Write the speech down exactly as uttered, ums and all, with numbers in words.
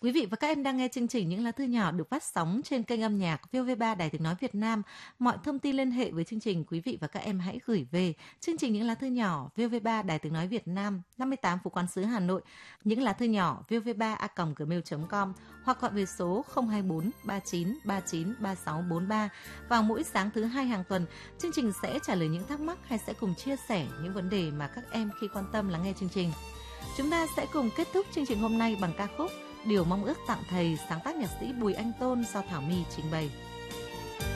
Quý vị và các em đang nghe chương trình Những lá thư nhỏ được phát sóng trên kênh âm nhạc vê o vê ba Đài Tiếng nói Việt Nam. Mọi thông tin liên hệ với chương trình, quý vị và các em hãy gửi về chương trình Những lá thư nhỏ vê o vê ba Đài Tiếng nói Việt Nam, năm mươi tám Phố Quán Sứ, Hà Nội. Những lá thư nhỏ vê o vê ba a còng gmail chấm com hoặc gọi về số không hai bốn ba chín ba chín ba sáu bốn ba. Vào mỗi sáng thứ hai hàng tuần, chương trình sẽ trả lời những thắc mắc hay sẽ cùng chia sẻ những vấn đề mà các em khi quan tâm lắng nghe chương trình. Chúng ta sẽ cùng kết thúc chương trình hôm nay bằng ca khúc Điều mong ước tặng thầy, sáng tác nhạc sĩ Bùi Anh Tôn do Thảo My trình bày.